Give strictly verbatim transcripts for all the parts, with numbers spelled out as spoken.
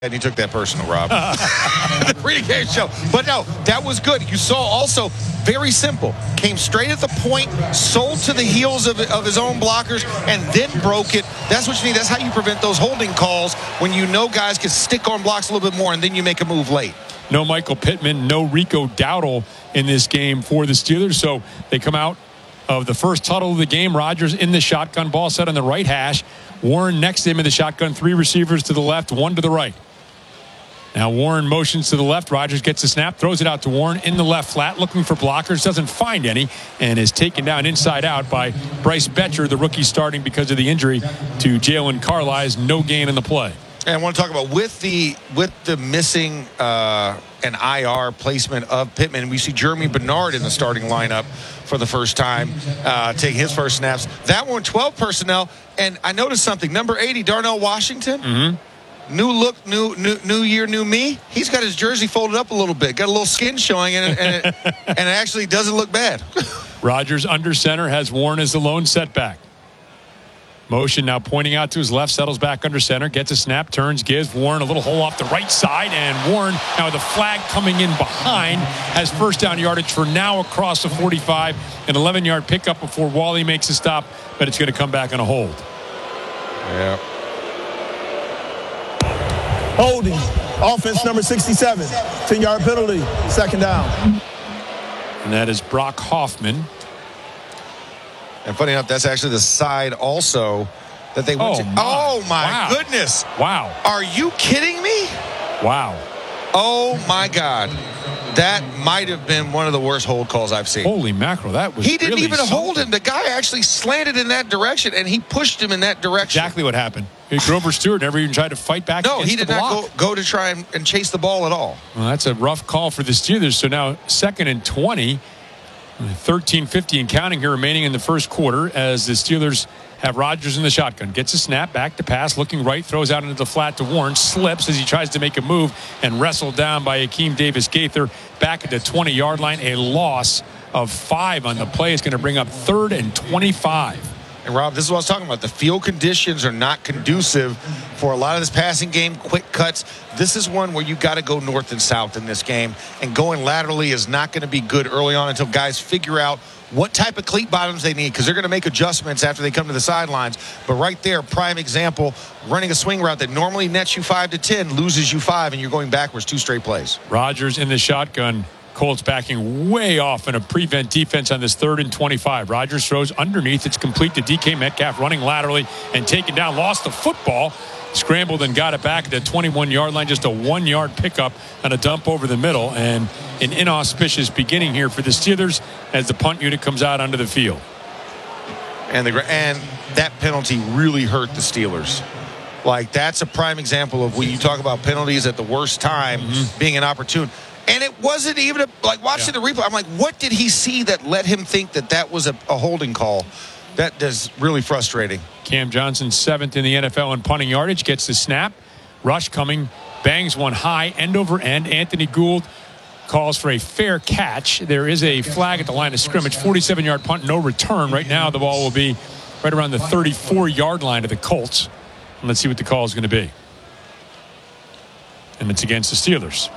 And he took that personal, Rob. The pregame show. But no, that was good. You saw also, very simple, came straight at the point, sold to the heels of, of his own blockers, and then broke it. That's what you need. That's how you prevent those holding calls when you know guys can stick on blocks a little bit more, and then you make a move late. No Michael Pittman, no Rico Dowdle in this game for the Steelers. So they come out of the first huddle of the game. Rodgers in the shotgun, ball set on the right hash. Warren next to him in the shotgun, three receivers to the left, one to the right. Now Warren motions to the left. Rodgers gets the snap, throws it out to Warren in the left flat, looking for blockers, doesn't find any, and is taken down inside out by Bryce Betcher, the rookie starting because of the injury to Jalen Carlies. No gain in the play. And I want to talk about with the with the missing uh, an I R placement of Pittman, we see Jeremy Bernard in the starting lineup for the first time, uh, taking his first snaps. That one, twelve personnel, and I noticed something. Number eighty, Darnell Washington. Mm-hmm. New look, new new new year, new me. He's got his jersey folded up a little bit, got a little skin showing, and it, and it, and it actually doesn't look bad. Rodgers under center has Warren as the lone setback. Motion now pointing out to his left, settles back under center, gets a snap, turns, gives Warren a little hole off the right side, and Warren, now with the flag coming in behind, has first down yardage for now across the forty-five, an eleven-yard pickup before Wally makes a stop, but it's going to come back on a hold. Yeah. Holding. Offense number sixty-seven. ten-yard penalty. Second down. And that is Brock Hoffman. And funny enough, that's actually the side also that they went oh to. My. Oh, my wow. goodness. Wow. Are you kidding me? Wow. Oh, my God. That might have been one of the worst hold calls I've seen. Holy mackerel. That was He didn't really even something. hold him. The guy actually slanted in that direction, and he pushed him in that direction. Exactly what happened. Grover Stewart never even tried to fight back No, against he did the not block. go, go to try and, and chase the ball at all. Well, that's a rough call for the Steelers. So now second and twenty, thirteen fifty and counting here remaining in the first quarter as the Steelers have Rodgers in the shotgun. Gets a snap, back to pass, looking right, throws out into the flat to Warren, slips as he tries to make a move and wrestled down by Akeem Davis-Gaither back at the twenty-yard line. A loss of five on the play is going to bring up third and twenty-five. And, Rob, this is what I was talking about. The field conditions are not conducive for a lot of this passing game, quick cuts. This is one where you got to go north and south in this game, and going laterally is not going to be good early on until guys figure out what type of cleat bottoms they need, because they're going to make adjustments after they come to the sidelines. But right there, prime example, running a swing route that normally nets you five to ten, loses you five, and you're going backwards two straight plays. Rodgers in the shotgun. Colts backing way off in a prevent defense on this third and twenty-five. Rodgers throws underneath. It's complete to D K Metcalf running laterally and taken down. Lost the football. Scrambled and got it back at the twenty-one-yard line. Just a one-yard pickup and a dump over the middle. And an inauspicious beginning here for the Steelers as the punt unit comes out onto the field. And, the, and that penalty really hurt the Steelers. Like, that's a prime example of when you talk about penalties at the worst time mm-hmm. being an opportune. And it wasn't even, a, like, watching yeah. the replay, I'm like, what did he see that let him think that that was a, a holding call? That is really frustrating. Cam Johnson, seventh in the N F L in punting yardage, gets the snap. Rush coming, bangs one high, end over end. Anthony Gould calls for a fair catch. There is a flag at the line of scrimmage. forty-seven-yard punt, no return. Right now the ball will be right around the thirty-four-yard line of the Colts. And let's see what the call is going to be. And it's against the Steelers.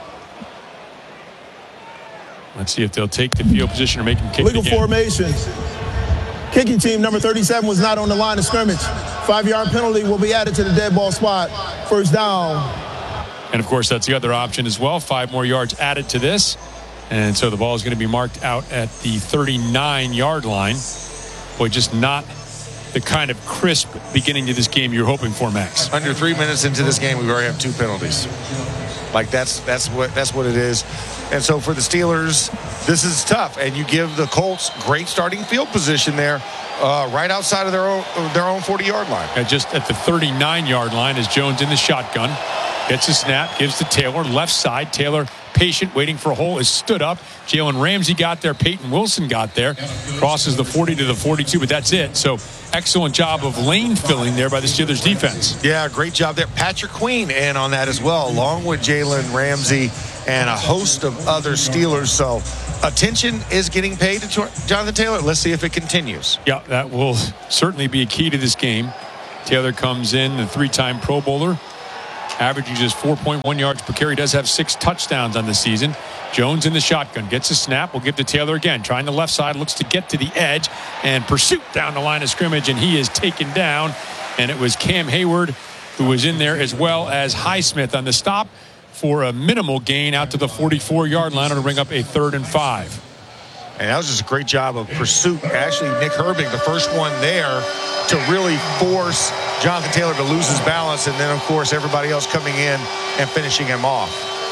Let's see if they'll take the field position or make him kick Legal it again. formation. Kicking team number thirty-seven was not on the line of scrimmage. Five-yard penalty will be added to the dead ball spot. First down. And, of course, that's the other option as well. Five more yards added to this. And so the ball is going to be marked out at the thirty-nine-yard line. Boy, just not the kind of crisp beginning to this game you're hoping for, Max. Under three minutes into this game, we've already have two penalties. Like, that's that's what that's what it is. And so for the Steelers, this is tough. And you give the Colts great starting field position there, uh, right outside of their own their own forty-yard line. And just at the thirty-nine-yard line is Jones in the shotgun. Gets a snap, gives to Taylor, left side. Taylor, patient, waiting for a hole, is stood up. Jalen Ramsey got there. Peyton Wilson got there. Crosses the forty to the forty-two, but that's it. So excellent job of lane filling there by the Steelers defense. Yeah, great job there. Patrick Queen in on that as well, along with Jalen Ramsey and a host of other Steelers. So attention is getting paid to Jonathan Taylor. Let's see if it continues. Yeah, that will certainly be a key to this game. Taylor comes in, the three-time Pro Bowler. averaging just four point one yards per carry. He does have six touchdowns on the season. Jones in the shotgun, gets a snap, will give to Taylor again, trying the left side, looks to get to the edge, and pursuit down the line of scrimmage, and he is taken down. And it was Cam Hayward who was in there, as well as Highsmith on the stop for a minimal gain out to the forty-four-yard line to bring up a third and five. And that was just a great job of pursuit. Actually, Nick Herbig, the first one there to really force Jonathan Taylor to lose his balance, and then, of course, everybody else coming in and finishing him off.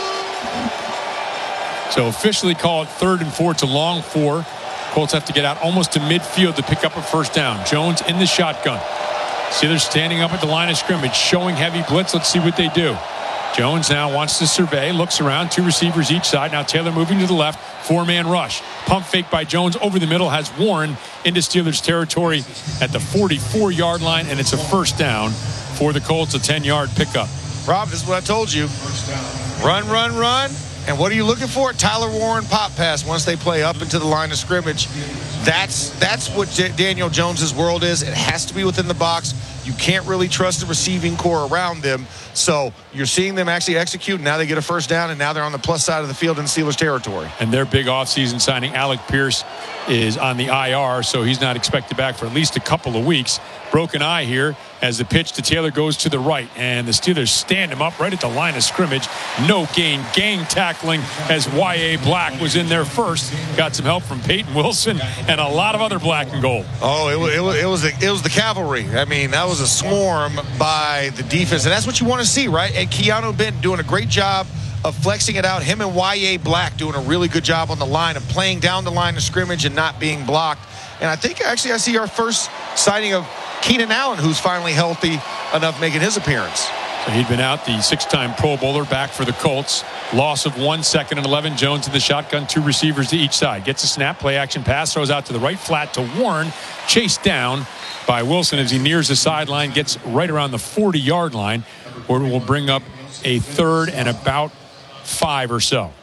So officially call it third and four. It's a long four. Colts have to get out almost to midfield to pick up a first down. Jones in the shotgun. Steelers standing up at the line of scrimmage, showing heavy blitz. Let's see what they do. Jones now wants to survey, looks around, two receivers each side. Now Taylor moving to the left, four-man rush. Pump fake by Jones over the middle, has Warren into Steelers territory at the forty-four-yard line, and it's a first down for the Colts, a ten-yard pickup. Rob, this is what I told you. Run, run, run. And what are you looking for? Tyler Warren pop pass once they play up into the line of scrimmage. That's that's what J- Daniel Jones's world is. It has to be within the box. You can't really trust the receiving core around them. So you're seeing them actually execute. Now they get a first down, and now they're on the plus side of the field in Steelers territory. And their big offseason signing, Alec Pierce, is on the I R, so he's not expected back for at least a couple of weeks. Broken eye here as the pitch to Taylor goes to the right, and the Steelers stand him up right at the line of scrimmage. No gain, gang tackling as Y A Black was in there first. Got some help from Peyton Wilson and a lot of other black and gold. Oh, it was it was it was the, it was the cavalry. I mean, that was a swarm by the defense, and that's what you want to see, right? And Keanu Benton doing a great job of flexing it out. Him and Y A Black doing a really good job on the line of playing down the line of scrimmage and not being blocked. And I think actually I see our first sighting of Keenan Allen, who's finally healthy enough making his appearance. So he'd been out, the six-time Pro Bowler, back for the Colts. Loss of one, second and eleven. Jones in the shotgun, two receivers to each side. Gets a snap, play action pass, throws out to the right flat to Warren. Chased down by Wilson as he nears the sideline, gets right around the forty-yard line, where it will bring up a third and about five or so.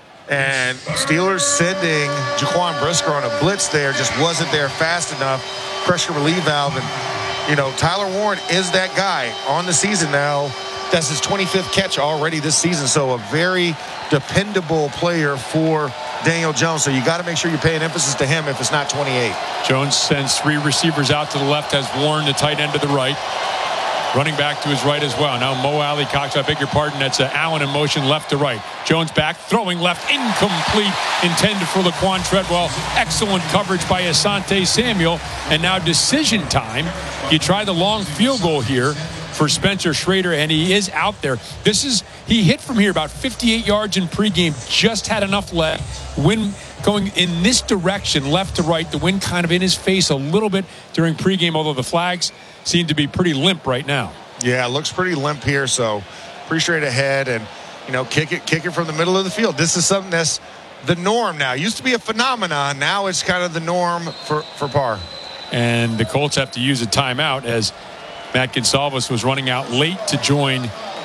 And Steelers sending Jaquan Brisker on a blitz there, just wasn't there fast enough. Pressure relief valve. And, you know, Tyler Warren is that guy on the season now. That's his twenty-fifth catch already this season. So a very dependable player for Daniel Jones. So you got to make sure you're paying emphasis to him if it's not twenty-eight. Jones sends three receivers out to the left, has Warren, the tight end, to the right. Running back to his right as well. Now Mo Alley Cox, I beg your pardon. That's uh, Allen in motion left to right. Jones back, throwing left, incomplete, intended for Laquan Treadwell. Excellent coverage by Asante Samuel. And now decision time. You try the long field goal here for Spencer Schrader, and he is out there. This is, he hit from here about fifty-eight yards in pregame, just had enough left. Wind going in this direction, left to right. The wind kind of in his face a little bit during pregame, although the flags seem to be pretty limp right now. Yeah, it looks pretty limp here, so pretty straight ahead, and, you know, kick it, kick it from the middle of the field. This is something that's the norm now. It used to be a phenomenon. Now it's kind of the norm for, for Parr. And the Colts have to use a timeout as Matt Gonsalves was running out late to join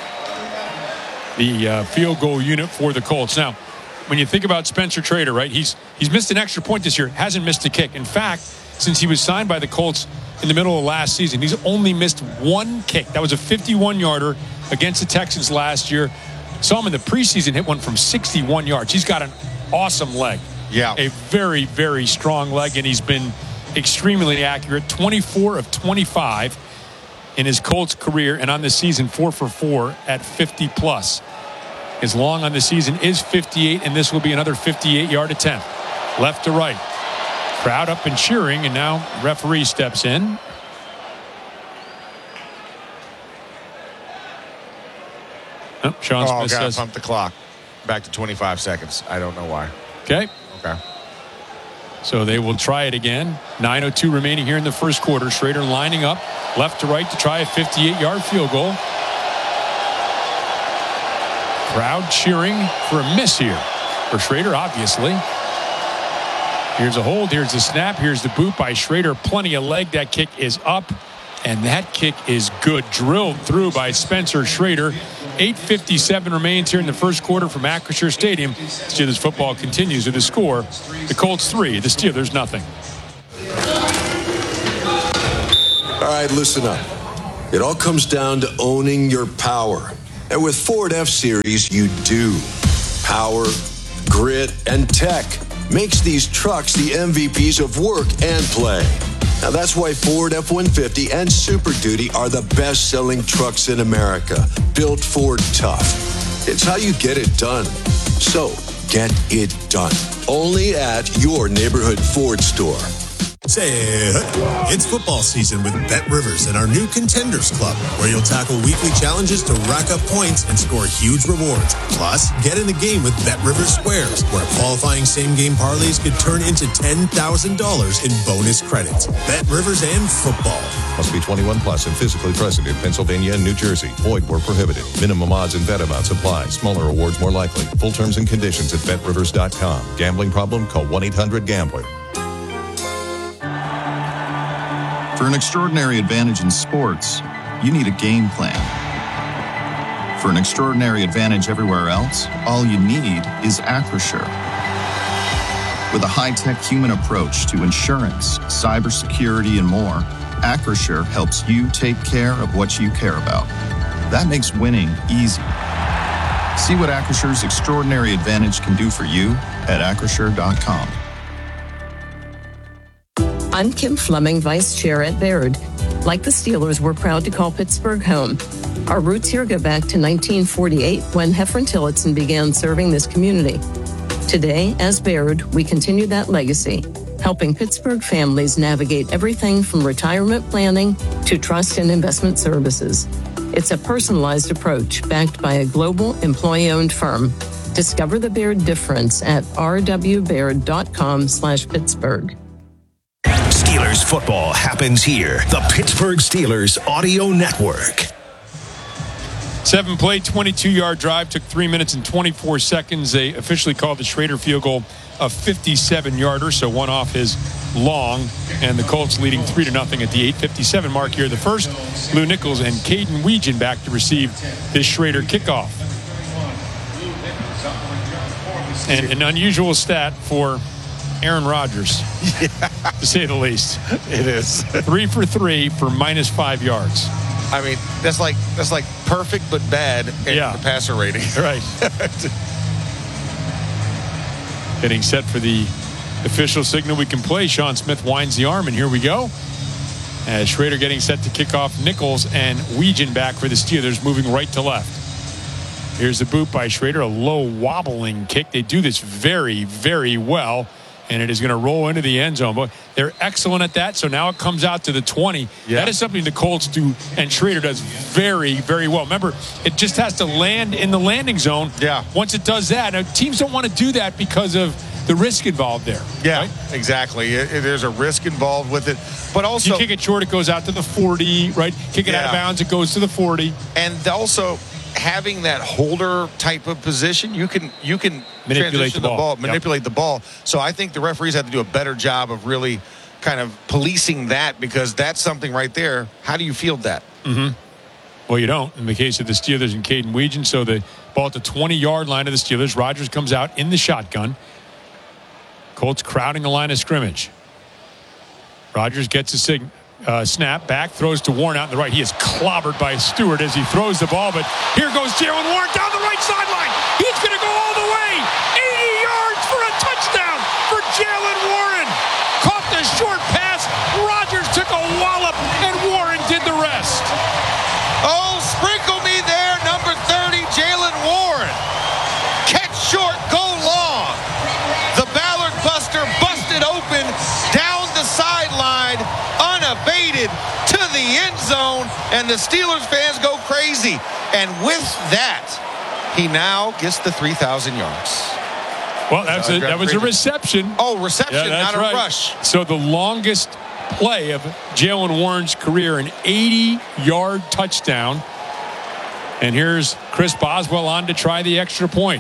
the uh, field goal unit for the Colts. Now, when you think about Spencer Schrader, right, he's he's missed an extra point this year, hasn't missed a kick. In fact, since he was signed by the Colts in the middle of last season, he's only missed one kick. That was a fifty-one-yarder against the Texans last year. Saw him in the preseason hit one from sixty-one yards. He's got an awesome leg. Yeah. A very, very strong leg, and he's been extremely accurate. twenty-four of twenty-five in his Colts career, and on the season, four for four at fifty plus. His long on the season is fifty-eight, and this will be another fifty-eight-yard attempt. Left to right. Crowd up and cheering, and now referee steps in. Oh, Sean Oh, Smith got to says, pump the clock. Back to twenty-five seconds. I don't know why. okay. Okay. So they will try it again. nine oh two remaining here in the first quarter. Schrader lining up left to right to try a fifty-eight-yard field goal. Crowd cheering for a miss here for Schrader, obviously. Here's a hold. Here's the snap. Here's the boot by Schrader. Plenty of leg. That kick is up, and that kick is good. Drilled through by Spencer Schrader. eight fifty-seven remains here in the first quarter from Acrisure Stadium. Steelers football continues with the score. The Colts three, the Steelers nothing. All right, listen up. It all comes down to owning your power. And with Ford F-Series, you do. Power, grit, and tech makes these trucks the M V Ps of work and play. Now that's why Ford F one fifty and Super Duty are the best-selling trucks in America. Built Ford tough. It's how you get it done. So, get it done. Only at your neighborhood Ford store. Say, it's football season with Bet Rivers and our new Contenders Club, where you'll tackle weekly challenges to rack up points and score huge rewards. Plus, get in the game with Bet Rivers Squares, where qualifying same-game parlays could turn into ten thousand dollars in bonus credits. Bet Rivers and football. Must be twenty-one plus and physically present in Pennsylvania and New Jersey. Void where prohibited. Minimum odds and bet amounts apply. Smaller awards more likely. Full terms and conditions at bet rivers dot com. Gambling problem? Call one eight hundred gambler. For an extraordinary advantage in sports, you need a game plan. For an extraordinary advantage everywhere else, all you need is Acrisure. With a high-tech human approach to insurance, cybersecurity, and more, Acrisure helps you take care of what you care about. That makes winning easy. See what Acrisure's extraordinary advantage can do for you at acrisure dot com. I'm Kim Fleming, Vice Chair at Baird. Like the Steelers, we're proud to call Pittsburgh home. Our roots here go back to nineteen forty-eight when Heffron Tillotson began serving this community. Today, as Baird, we continue that legacy, helping Pittsburgh families navigate everything from retirement planning to trust and investment services. It's a personalized approach backed by a global employee-owned firm. Discover the Baird difference at r w baird dot com slash Pittsburgh. Steelers football happens here. The Pittsburgh Steelers Audio Network. Seven-play, twenty-two-yard drive. Took three minutes and twenty-four seconds. They officially called the Schrader field goal a fifty-seven-yarder, so one off his long. And the Colts leading three to nothing at the eight fifty-seven mark here. The first, Lou Nichols and Caden Weegan back to receive this Schrader kickoff. And an unusual stat for Aaron Rodgers, yeah. to say the least. It is. Three for three for minus five yards. I mean, that's like that's like perfect but bad in yeah. the passer rating. Right. Getting set for the official signal we can play. Sean Smith winds the arm, and here we go. As Schrader getting set to kick off, Nichols and Weegan back for the Steelers, moving right to left. Here's the boot by Schrader, a low wobbling kick. They do this very, very well. And it is going to roll into the end zone. But they're excellent at that. So now it comes out to the twenty. Yeah. That is something the Colts do, and Schrader does very, very well. Remember, it just has to land in the landing zone. Yeah. Once it does that, now, teams don't want to do that because of the risk involved there. Yeah, right? exactly. It, it, there's a risk involved with it. But also, you kick it short, it goes out to the forty, right? Kick it yeah. out of bounds, it goes to the forty. And also, having that holder type of position, you can you can manipulate the ball, the ball manipulate yep. the ball. So I think the referees have to do a better job of really kind of policing that, because that's something right there. How do you field that? Mm-hmm. Well, you don't in the case of the Steelers and Caden Weegan. So the ball at the twenty-yard line of the Steelers. Rodgers comes out in the shotgun. Colts crowding the line of scrimmage. Rodgers gets a sig- uh, snap back, throws to Warren out in the right. He is clobbered by Stewart as he throws the ball, but here goes Jalen Warren down the right sideline. He's going to go all the way. eighty yards for a touchdown for Jalen Warren. Caught the short pass. Rodgers took a wallop, and Warren did the rest. Oh, sprinkle me there, number thirty, Jalen Warren. Catch short, go long. The Ballard Buster busted open down the sideline, unabated to the end zone, and the Steelers fans go crazy. And with that, he now gets the three thousand yards. Well, that's a, that was a reception. Oh, reception, yeah, not a right. rush. So the longest play of Jalen Warren's career, an eighty-yard touchdown. And here's Chris Boswell on to try the extra point.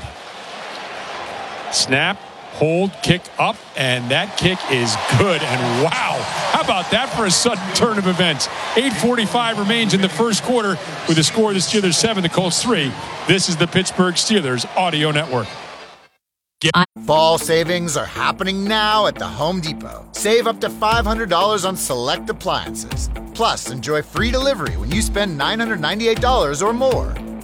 Snap, hold, kick up, and that kick is good. And wow, how about that for a sudden turn of events? eight forty-five remains in the first quarter with the score of the Steelers seven, the Colts three. This is the Pittsburgh Steelers Audio Network. Fall savings are happening now at the Home Depot. Save up to five hundred dollars on select appliances. Plus, enjoy free delivery when you spend nine hundred ninety-eight dollars or more.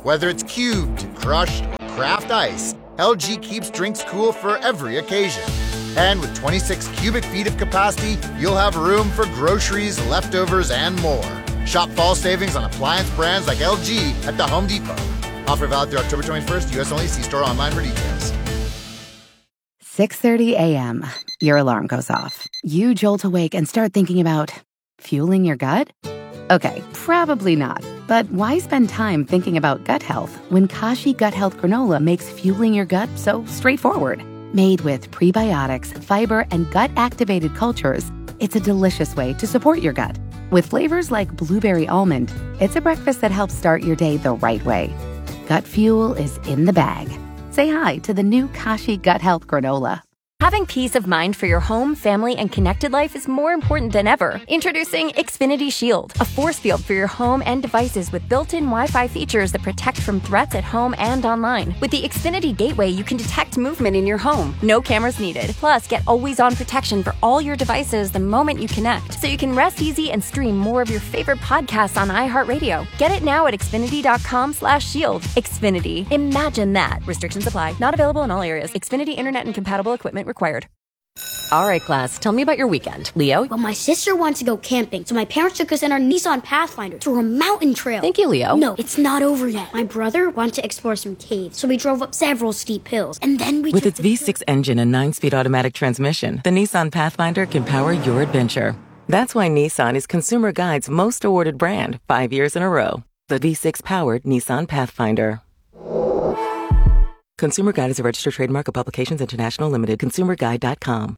Whether it's cubed, crushed, or craft ice, L G keeps drinks cool for every occasion. And with twenty-six cubic feet of capacity, you'll have room for groceries, leftovers, and more. Shop fall savings on appliance brands like L G at the Home Depot. Offer valid through October twenty-first, U S only. See store online for details. six thirty a.m. Your alarm goes off. You jolt awake and start thinking about fueling your gut? Okay, probably not. But why spend time thinking about gut health when Kashi Gut Health Granola makes fueling your gut so straightforward? Made with prebiotics, fiber, and gut-activated cultures, it's a delicious way to support your gut. With flavors like blueberry almond, it's a breakfast that helps start your day the right way. Gut fuel is in the bag. Say hi to the new Kashi Gut Health Granola. Having peace of mind for your home, family, and connected life is more important than ever. Introducing Xfinity Shield, a force field for your home and devices with built-in Wi-Fi features that protect from threats at home and online. With the Xfinity Gateway, you can detect movement in your home. No cameras needed. Plus, get always-on protection for all your devices the moment you connect, so you can rest easy and stream more of your favorite podcasts on iHeartRadio. Get it now at Xfinity.com slash shield. Xfinity. Imagine that. Restrictions apply. Not available in all areas. Xfinity Internet and compatible equipment required. All right, class, tell me about your weekend. Leo? Well, my sister wants to go camping, so my parents took us in our Nissan Pathfinder through a mountain trail. Thank you, Leo. No, it's not over yet. My brother wanted to explore some caves, so we drove up several steep hills, and then we... With its V six engine and nine-speed automatic transmission, the Nissan Pathfinder can power your adventure. That's why Nissan is Consumer Guide's most awarded brand five years in a row. The V six-powered Nissan Pathfinder. Consumer Guide is a registered trademark of Publications International Limited. consumer guide dot com.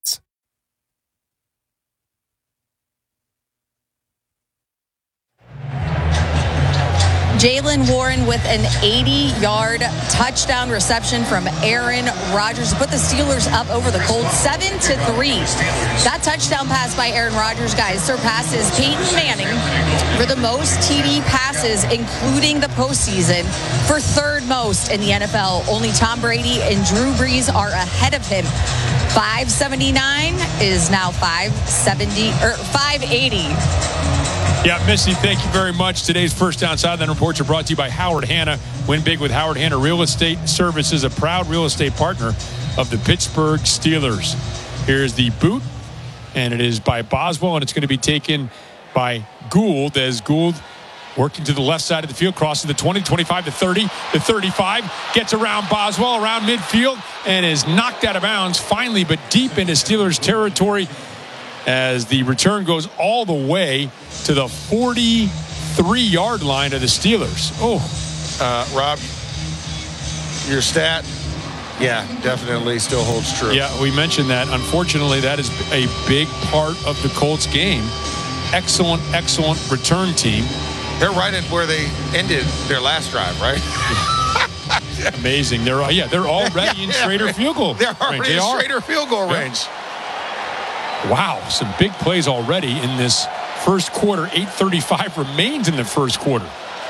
Jaylen Warren with an eighty-yard touchdown reception from Aaron Rodgers to put the Steelers up over the Colts seven to three. That touchdown pass by Aaron Rodgers, guys, surpasses Peyton Manning for the most T D passes, including the postseason, for third most in the N F L. Only Tom Brady and Drew Brees are ahead of him. five seventy-nine is now five seventy or five eighty. Yeah, Missy, thank you very much. Today's First Down Sideline Reports are brought to you by Howard Hanna. Win big with Howard Hanna Real Estate Services, a proud real estate partner of the Pittsburgh Steelers. Here's the boot, and it is by Boswell, and it's going to be taken by Gould as Gould working to the left side of the field, crosses the twenty, twenty-five to thirty, the thirty-five, gets around Boswell, around midfield, and is knocked out of bounds finally, but deep into Steelers territory, as the return goes all the way to the forty-three-yard line of the Steelers. Oh, uh, Rob, your stat, yeah, definitely still holds true. Yeah, we mentioned that. Unfortunately, that is a big part of the Colts game. Excellent, excellent return team. They're right at where they ended their last drive, right? Amazing. They're yeah, they're already yeah, in Schrader yeah, field goal. They're already range. They in are. Schrader field goal yeah. range. Wow, some big plays already in this first quarter. eight thirty-five remains in the first quarter.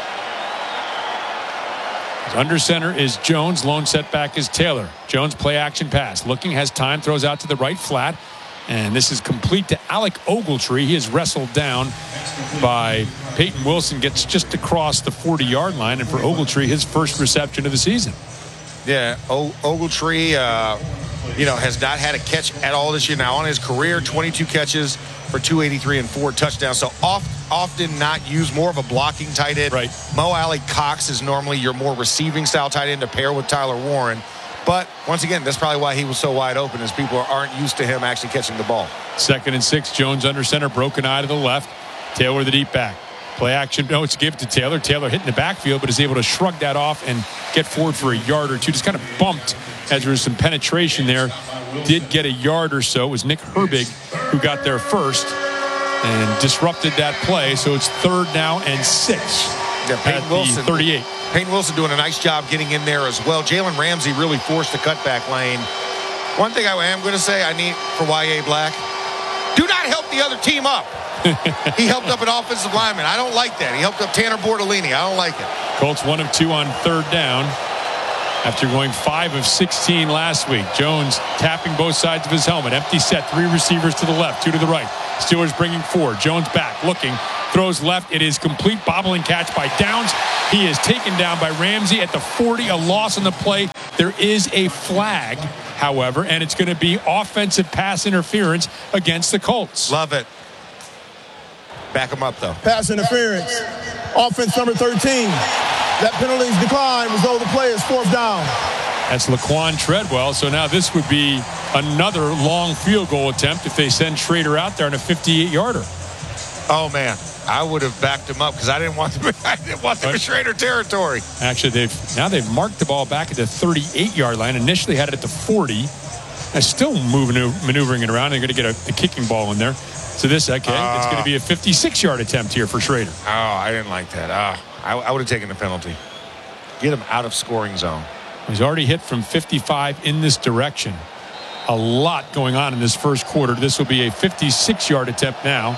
Under center is Jones. Lone setback is Taylor. Jones play action pass. Looking, has time, throws out to the right flat. And this is complete to Alec Ogletree. He is wrestled down by Peyton Wilson. Gets just across the forty-yard line. And for Ogletree, his first reception of the season. Yeah, o- Ogletree, uh, you know, has not had a catch at all this year. Now, on his career, twenty-two catches for two eighty-three and four touchdowns. So oft, often not used, more of a blocking tight end. Right. Mo Alley Cox is normally your more receiving style tight end to pair with Tyler Warren. But once again, that's probably why he was so wide open, is people aren't used to him actually catching the ball. Second and six, Jones under center, broken eye to the left. Taylor the deep back. Play action. No, it's give to Taylor. Taylor hitting the backfield, but is able to shrug that off and get forward for a yard or two. Just kind of bumped as there was some penetration there. Did get a yard or so. It was Nick Herbig who got there first and disrupted that play. So it's third now and six. Yeah, Peyton Wilson, thirty-eight. Peyton Wilson doing a nice job getting in there as well. Jalen Ramsey really forced the cutback lane. One thing I am going to say I need for Y A Black, do not help the other team up. He helped up an offensive lineman. I don't like that. He helped up Tanner Bortolini. I don't like it. Colts one of two on third down after going five of sixteen last week. Jones tapping both sides of his helmet. Empty set. Three receivers to the left, two to the right. Steelers bringing four. Jones back, looking, throws left. It is complete bobbling catch by Downs. He is taken down by Ramsey at the forty, a loss on the play. There is a flag, however, and it's going to be offensive pass interference against the Colts. Love it. Back them up, though. Pass interference. Offense number thirteen. That penalty is declined. Result of the play is fourth down. That's Laquan Treadwell. So now this would be another long field goal attempt if they send Schrader out there on a fifty-eight yarder. Oh, man. I would have backed him up because I didn't want them, I didn't want them in Schrader territory. Actually, they've now they've marked the ball back at the thirty-eight yard line. Initially had it at the forty. And still moving, maneuvering it around. They're going to get a, a kicking ball in there. So this, okay, uh, it's going to be a fifty-six yard attempt here for Schrader. Oh, I didn't like that. Uh, I, I would have taken the penalty. Get him out of scoring zone. He's already hit from fifty-five in this direction. A lot going on in this first quarter. This will be a fifty-six yard attempt now.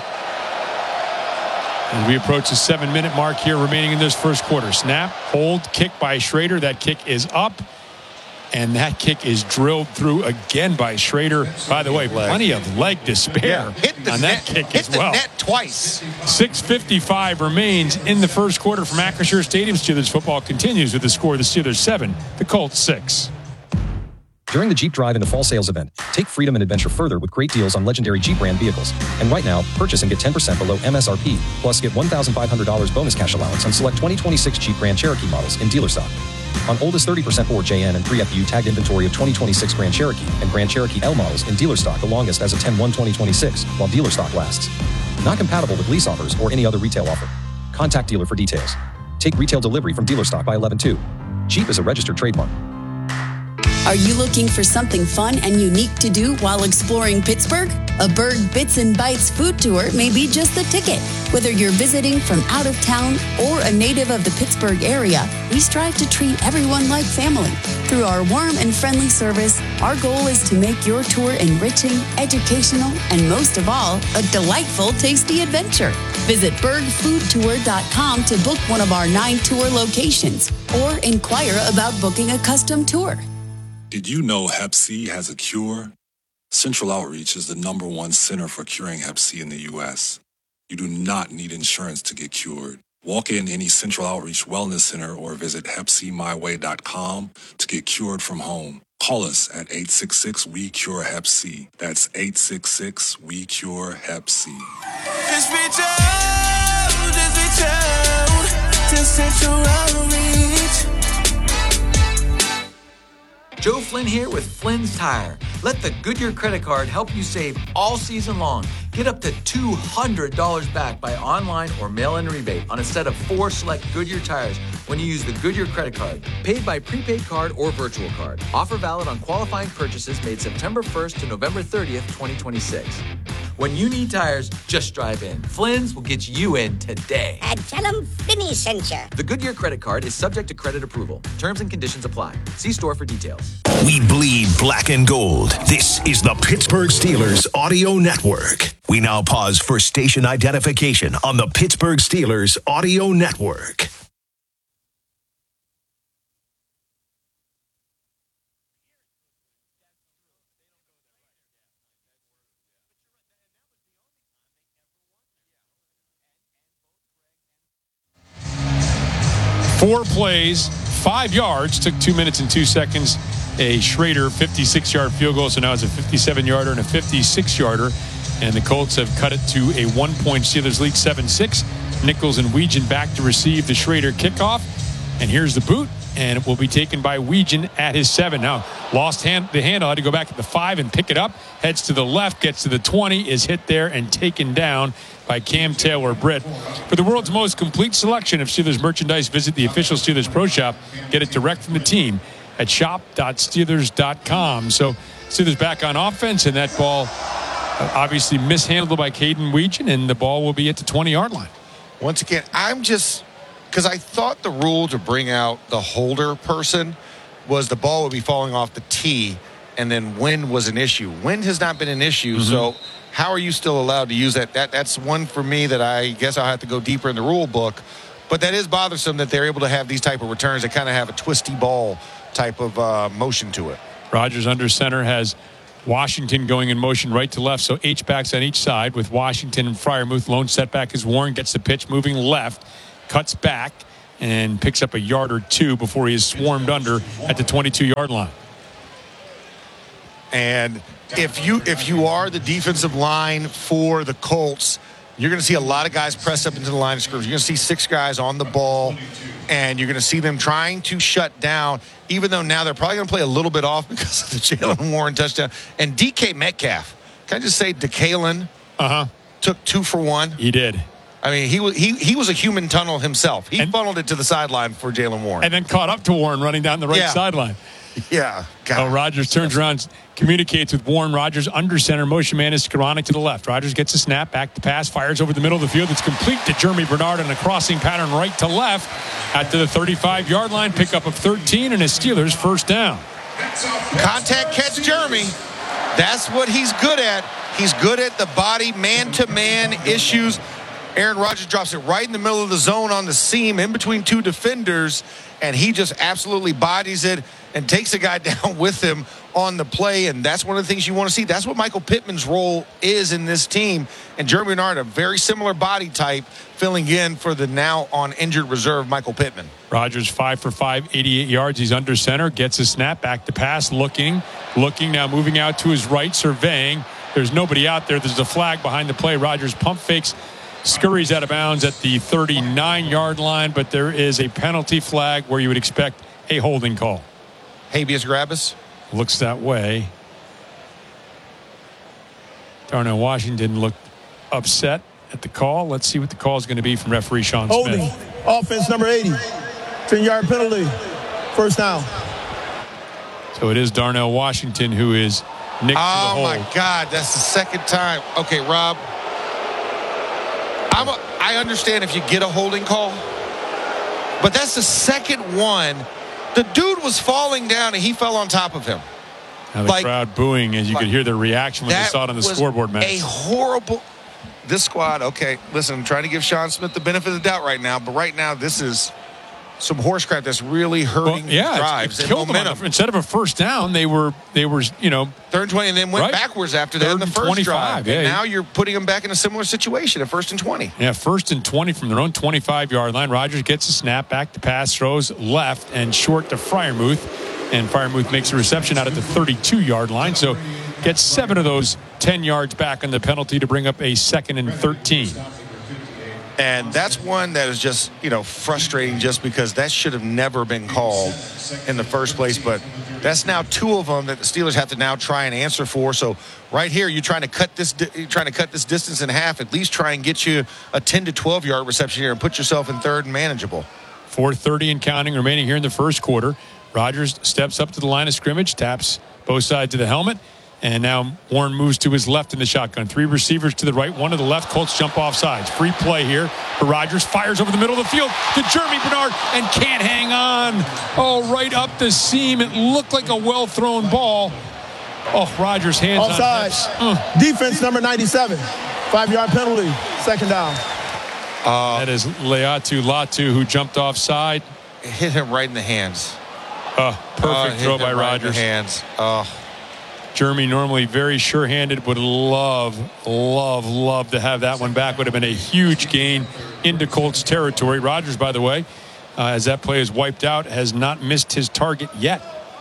As we approach the seven minute mark here remaining in this first quarter. Snap, hold, kick by Schrader. That kick is up. And that kick is drilled through again by Schrader. By the way, plenty of leg to spare yeah, hit the on net, that kick hit as well. The net twice. six fifty-five remains in the first quarter from Acrisure Stadium. Steelers football continues with the score: the Steelers seven, the Colts six. During the Jeep Drive in the Fall Sales Event, take freedom and adventure further with great deals on legendary Jeep brand vehicles. And right now, purchase and get ten percent below M S R P, plus get one thousand five hundred dollars bonus cash allowance on select twenty twenty-six Jeep Grand Cherokee models in dealer stock. On oldest thirty percent or J N and three F U tagged inventory of twenty twenty-six Grand Cherokee and Grand Cherokee L models in dealer stock the longest as of ten one twenty twenty-six, while dealer stock lasts. Not compatible with lease offers or any other retail offer. Contact dealer for details. Take retail delivery from dealer stock by eleven two. Jeep is a registered trademark. Are you looking for something fun and unique to do while exploring Pittsburgh? A Bird Bits and Bites food tour may be just the ticket. Whether you're visiting from out of town or a native of the Pittsburgh area, we strive to treat everyone like family. Through our warm and friendly service, our goal is to make your tour enriching, educational, and most of all, a delightful, tasty adventure. Visit berg food tour dot com to book one of our nine tour locations or inquire about booking a custom tour. Did you know Hep C has a cure? Central Outreach is the number one center for curing Hep C in the U S. You do not need insurance to get cured. Walk in any Central Outreach Wellness Center or visit hep c my way dot com to get cured from home. Call us at eight six six, W E, cure hep C. That's eight six six, W E, cure hep C. Just reach out, just reach out to Central Outreach. Joe Flynn here with Flynn's Tire. Let the Goodyear credit card help you save all season long. Get up to two hundred dollars back by online or mail-in rebate on a set of four select Goodyear tires when you use the Goodyear credit card. Paid by prepaid card or virtual card. Offer valid on qualifying purchases made September first to November thirtieth, twenty twenty-six. When you need tires, just drive in. Flynn's will get you in today. And tell them Finney sent you. The Goodyear credit card is subject to credit approval. Terms and conditions apply. See store for details. We bleed black and gold. This is the Pittsburgh Steelers Audio Network. We now pause for station identification on the Pittsburgh Steelers Audio Network. Four plays, five yards, took two minutes and two seconds. A Schrader fifty-six yard field goal, so now it's a fifty-seven yarder and a fifty-six yarder. And the Colts have cut it to a one-point Steelers lead, seven six. Nichols and Weegan back to receive the Schrader kickoff. And here's the boot, and it will be taken by Weegan at his seven. Now, lost hand, the handle, had to go back at the five and pick it up. Heads to the left, gets to the twenty, is hit there and taken down by Cam Taylor-Britt. For the world's most complete selection of Steelers merchandise, visit the official Steelers Pro Shop. Get it direct from the team at shop dot steelers dot com. So Steelers back on offense, and that ball uh, obviously mishandled by Caden Weegan, and the ball will be at the twenty yard line. Once again, I'm just, because I thought the rule to bring out the holder person was the ball would be falling off the tee, and then wind was an issue. Wind has not been an issue, mm-hmm. So how are you still allowed to use that? That That's one for me that I guess I'll have to go deeper in the rule book. But that is bothersome that they're able to have these type of returns that kind of have a twisty ball type of uh, motion to it. Rodgers under center has Washington going in motion right to left, so H-backs on each side with Washington and Freiermuth. Lone setback is Warren, gets the pitch moving left, cuts back, and picks up a yard or two before he is swarmed under at the twenty-two-yard line. And if you if you are the defensive line for the Colts, you're going to see a lot of guys press up into the line of scrimmage. You're going to see six guys on the ball, and you're going to see them trying to shut down, even though now they're probably going to play a little bit off because of the Jaylen Warren touchdown. And D K Metcalf, can I just say DeKalen uh-huh. took two for one? He did. I mean, he was he he was a human tunnel himself. He and, funneled it to the sideline for Jaylen Warren. And then caught up to Warren running down the right yeah. sideline. Yeah. God. Oh, Rodgers turns around, communicates with Warren. Rodgers under center. Motion man is Skoranek to the left. Rodgers gets a snap, back to pass, fires over the middle of the field. It's complete to Jeremy Bernard on a crossing pattern right to left at the thirty-five-yard line. Pickup of thirteen and a Steelers first down. Contact catch Jeremy. That's what he's good at. He's good at the body man-to-man issues. Aaron Rodgers drops it right in the middle of the zone on the seam in between two defenders, and he just absolutely bodies it and takes a guy down with him on the play, and that's one of the things you want to see. That's what Michael Pittman's role is in this team, and Jeremy Bernard, a very similar body type, filling in for the now on injured reserve Michael Pittman. Rodgers five for five, eighty-eight yards. He's under center, gets a snap, back to pass, looking, looking now moving out to his right, surveying. There's nobody out there. There's a flag behind the play. Rodgers pump fakes, scurries out of bounds at the thirty-nine-yard line, but there is a penalty flag where you would expect a holding call. Habeas Grabus? Looks that way. Darnell Washington looked upset at the call. Let's see what the call is going to be from referee Sean Holding. Smith. Offense number eighty. ten-yard penalty. First down. So it is Darnell Washington who is nicked oh to the hold. my God, that's the second time. Okay, Rob. I'm a, I understand if you get a holding call, but that's the second one. The dude was falling down and he fell on top of him. Now the like, crowd booing as you like, could hear their reaction when they saw it on the scoreboard, man. A horrible. This squad, okay, listen, I'm trying to give Sean Smith the benefit of the doubt right now, but right now this is some horse crap that's really hurting well, yeah, drives and momentum. Them the, instead of a first down, they were they were you know third and twenty, and then went right? backwards after that in the first drive. Yeah, and now you're putting them back in a similar situation at first and twenty. Yeah, first and twenty from their own twenty-five-yard line. Rodgers gets a snap, back to pass, throws left and short to Freiermuth, and Freiermuth makes a reception out at the thirty-two-yard line. So gets seven of those ten yards back on the penalty to bring up a second and thirteen. And that's one that is just, you know, frustrating just because that should have never been called in the first place. But that's now two of them that the Steelers have to now try and answer for. So right here, you're trying to cut this you're trying to cut this distance in half, at least try and get you a ten to twelve-yard reception here and put yourself in third and manageable. four thirty and counting remaining here in the first quarter. Rodgers steps up to the line of scrimmage, taps both sides of the helmet. And now Warren moves to his left in the shotgun. Three receivers to the right, one to the left. Colts jump off sides. Free play here for Rodgers. Fires over the middle of the field to Jeremy Bernard and can't hang on. Oh, right up the seam. It looked like a well-thrown ball. Oh, Rodgers hands offside. on uh. Defense number ninety-seven. Five-yard penalty. Second down. Uh, that is Leatu Latu who jumped offside. Hit him right in the hands. Uh, perfect uh, throw by right Rodgers. In the hands. Oh. Jeremy, normally very sure-handed, would love, love, love to have that one back. Would have been a huge gain into Colts territory. Rodgers, by the way, uh, as that play is wiped out, has not missed his target yet.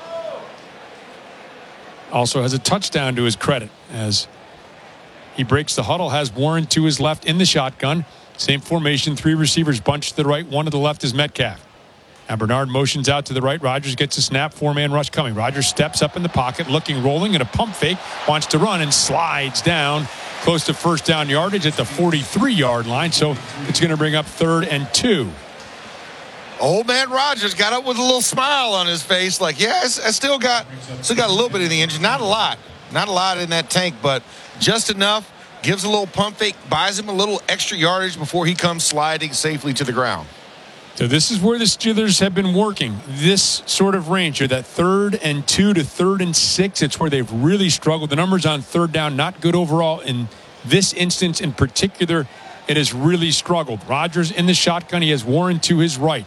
Also has a touchdown to his credit as he breaks the huddle, has Warren to his left in the shotgun. Same formation, three receivers bunched to the right, one to the left is Metcalf. Now Bernard motions out to the right. Rodgers gets a snap. Four-man rush coming. Rodgers steps up in the pocket, looking, rolling, and a pump fake. Wants to run and slides down close to first down yardage at the forty-three-yard line. So it's going to bring up third and two. Old man Rodgers got up with a little smile on his face, like, yeah, I still got, still got a little bit in the engine. Not a lot. Not a lot in that tank, but just enough. Gives a little pump fake, buys him a little extra yardage before he comes sliding safely to the ground. So this is where the Steelers have been working, this sort of range here, that third and two to third and six. It's where they've really struggled. The numbers on third down, not good overall. In this instance in particular, it has really struggled. Rodgers in the shotgun. He has Warren to his right.